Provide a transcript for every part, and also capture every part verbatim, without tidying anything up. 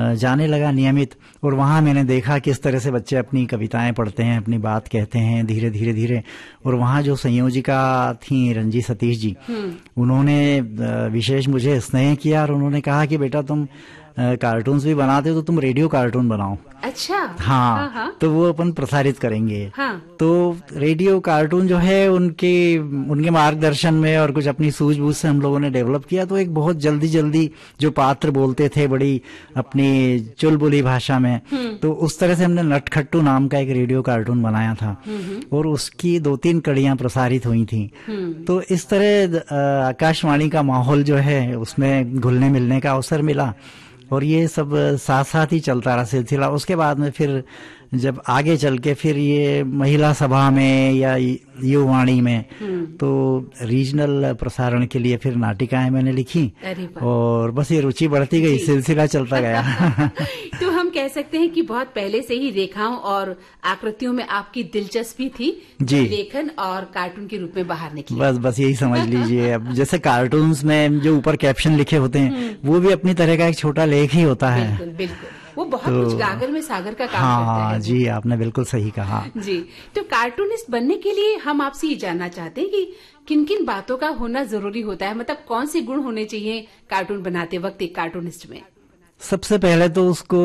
जाने लगा नियमित, और वहाँ मैंने देखा किस तरह से बच्चे अपनी कविताएं पढ़ते हैं, अपनी बात कहते हैं धीरे धीरे धीरे। और वहाँ जो संयोजिका थी रंजी सतीश जी, उन्होंने विशेष मुझे स्नेह किया और उन्होंने कहा कि बेटा तुम कार्टून्स भी बनाते हो तो तुम रेडियो कार्टून बनाओ। अच्छा। हाँ, हाँ, हाँ। तो वो अपन प्रसारित करेंगे। हाँ। तो रेडियो कार्टून जो है उनके उनके मार्गदर्शन में और कुछ अपनी सूझबूझ से हम लोगों ने डेवलप किया। तो एक बहुत जल्दी जल्दी जो पात्र बोलते थे बड़ी अपनी चुलबुली भाषा में, तो उस तरह से हमने नटखट्टू नाम का एक रेडियो कार्टून बनाया था और उसकी दो तीन कड़ियां प्रसारित हुई थी। तो इस तरह आकाशवाणी का माहौल जो है उसमें घुलने मिलने का अवसर मिला और ये सब साथ साथ ही चलता रहा सिलसिला। उसके बाद में फिर जब आगे चल के फिर ये महिला सभा में या युवाणी में तो रीजनल प्रसारण के लिए फिर नाटिकाएं मैंने लिखी और बस ये रुचि बढ़ती गई, सिलसिला चलता गया। तो हम कह सकते हैं कि बहुत पहले से ही रेखाओं और आकृतियों में आपकी दिलचस्पी थी जी, लेखन और कार्टून के रूप में बाहर निकली। बस बस यही समझ लीजिए। अब जैसे कार्टून्स में जो ऊपर कैप्शन लिखे होते हैं वो भी अपनी तरह का एक छोटा लेख ही होता है। बिल्कुल बिल्कुल, वो बहुत तो, कुछ गागर में सागर का काम हाँ, करता है। जी आपने बिल्कुल सही कहा जी। तो कार्टूनिस्ट बनने के लिए हम आपसे ये जानना चाहते हैं कि किन किन बातों का होना जरूरी होता है, मतलब कौन से गुण होने चाहिए कार्टून बनाते वक्त एक कार्टूनिस्ट में? सबसे पहले तो उसको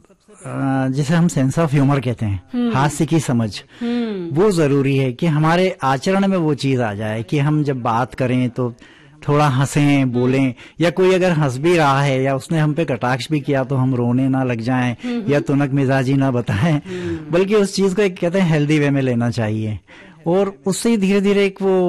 जिसे हम सेंस ऑफ ह्यूमर कहते हैं, हास्य की समझ, वो जरूरी है कि हमारे आचरण में वो चीज आ जाए कि हम जब बात करें तो थोड़ा हंसें बोलें, या कोई अगर हंस भी रहा है या उसने हम पे कटाक्ष भी किया तो हम रोने ना लग जाएं या तुनक मिजाजी ना बताएं, बल्कि उस चीज को एक कहते हैं हेल्दी वे में लेना चाहिए। और उससे ही धीरे धीरे एक वो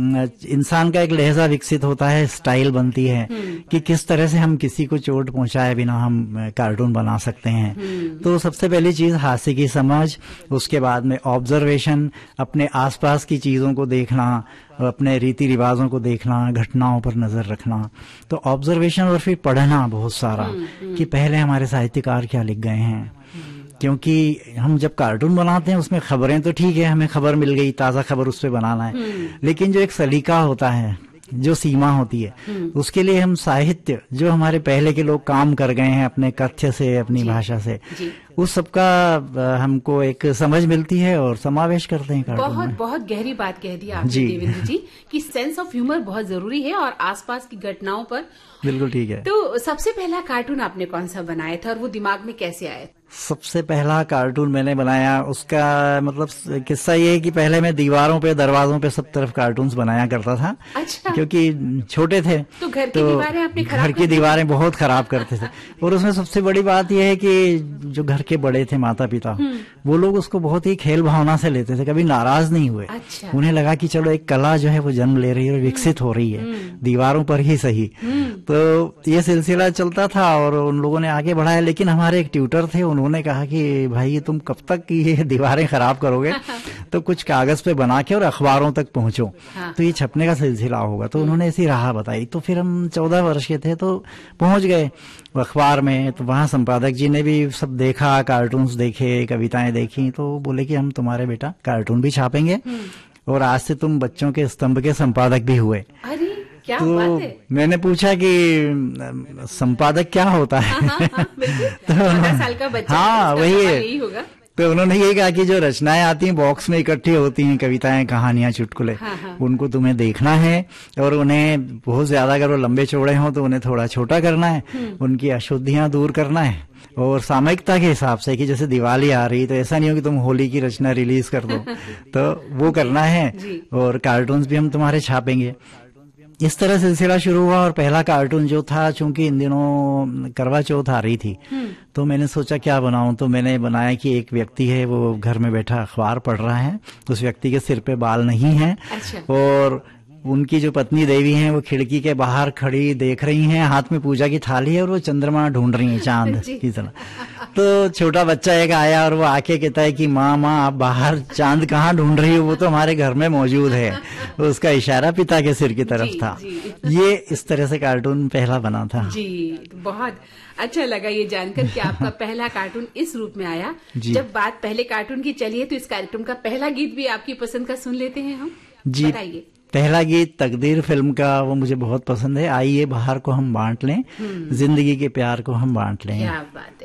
इंसान का एक लहजा विकसित होता है, स्टाइल बनती है कि किस तरह से हम किसी को चोट पहुंचाए बिना हम कार्टून बना सकते हैं। तो सबसे पहली चीज हास्य की समझ, उसके बाद में ऑब्जर्वेशन, अपने आसपास की चीजों को देखना, अपने रीति रिवाजों को देखना, घटनाओं पर नजर रखना। तो ऑब्जर्वेशन और फिर पढ़ना बहुत सारा कि पहले हमारे साहित्यकार क्या लिख गए हैं, क्योंकि हम जब कार्टून बनाते हैं उसमें खबरें तो ठीक है, हमें खबर मिल गई, ताजा खबर उस पे बनाना है, लेकिन जो एक सलीका होता है, जो सीमा होती है, उसके लिए हम साहित्य जो हमारे पहले के लोग काम कर गए हैं अपने कथ्य से, अपनी भाषा से, उस सबका हमको एक समझ मिलती है और समावेश करते हैं कार्टून बहुत में। बहुत गहरी बात कह दी आपने देवेंद्र जी कि सेंस ऑफ ह्यूमर बहुत जरूरी है और आसपास की घटनाओं पर। बिल्कुल ठीक है। तो सबसे पहला कार्टून आपने कौन सा बनाया था और वो दिमाग में कैसे आया? सबसे पहला कार्टून मैंने बनाया, उसका मतलब किस्सा ये है कि पहले मैं दीवारों पे, दरवाजों पे सब तरफ कार्टून्स बनाया करता था। अच्छा। क्योंकि छोटे थे तो घर की तो दीवारें आपने खराब घर की दीवारें बहुत खराब करते थे। और उसमें सबसे बड़ी बात यह है कि जो घर के बड़े थे, माता पिता, वो लोग उसको बहुत ही खेल भावना से लेते थे, कभी नाराज नहीं हुए। अच्छा। उन्हें लगा कि चलो एक कला जो है वो जन्म ले रही है और विकसित हो रही है, दीवारों पर ही सही। तो ये सिलसिला चलता था और उन लोगों ने आगे बढ़ाया। लेकिन हमारे एक ट्यूटर थे, उन्होंने कहा कि भाई तुम कब तक ये दीवारें खराब करोगे, तो कुछ कागज पे बना के और अखबारों तक पहुंचो, तो ये छपने का सिलसिला होगा। तो उन्होंने ऐसी राह बताई। तो फिर हम चौदह वर्ष के थे तो पहुंच गए अखबार में। तो वहां संपादक जी ने भी सब देखा, कार्टून्स देखे, कविताएं देखी, तो बोले कि हम तुम्हारे बेटा कार्टून भी छापेंगे और आज से तुम बच्चों के स्तंभ के संपादक भी हुए। अरे क्या तो बात है। मैंने पूछा कि संपादक क्या होता है? हाँ, हाँ, हाँ, तो चौदह साल का बच्चा, हाँ वही है। होगा। तो उन्होंने ये कहा कि जो रचनाएं आती हैं बॉक्स में इकट्ठी होती हैं, कविताएं, कहानियां, चुटकुले, हाँ, हाँ। उनको तुम्हें देखना है और उन्हें बहुत ज्यादा अगर वो लंबे चौड़े हों तो उन्हें थोड़ा छोटा करना है, उनकी अशुद्धियां दूर करना है और सामयिकता के हिसाब से कि जैसे दिवाली आ रही तो ऐसा नहीं हो कि तुम होली की रचना रिलीज कर दो, तो वो करना है। और कार्टून्स भी हम तुम्हारे छापेंगे। इस तरह सिलसिला शुरू हुआ और पहला कार्टून जो था, चूंकि इन दिनों करवा चौथ आ रही थी, तो मैंने सोचा क्या बनाऊं। तो मैंने बनाया कि एक व्यक्ति है, वो घर में बैठा अखबार पढ़ रहा है, उस व्यक्ति के सिर पे बाल नहीं है। अच्छा। और उनकी जो पत्नी देवी हैं वो खिड़की के बाहर खड़ी देख रही हैं, हाथ में पूजा की थाली है और वो चंद्रमा ढूंढ रही हैं चांद की तरह। तो छोटा बच्चा एक आया और वो आके कहता है कि माँ माँ आप बाहर चांद कहाँ ढूंढ रही हो, वो तो हमारे घर में मौजूद है। तो उसका इशारा पिता के सिर की तरफ जी, था। जी। ये इस तरह से कार्टून पहला बना था। जी, बहुत अच्छा लगा ये जानकर कि आपका पहला कार्टून इस रूप में आया। जब बात पहले कार्टून की चलिए तो इस कार्यक्रम का पहला गीत भी आपकी पसंद का सुन लेते हैं हम। जी, बताइए। पहला गीत तकदीर फिल्म का, वो मुझे बहुत पसंद है। आइए बाहर को हम बांट लें, जिंदगी के प्यार को हम बांट लें। क्या बात है।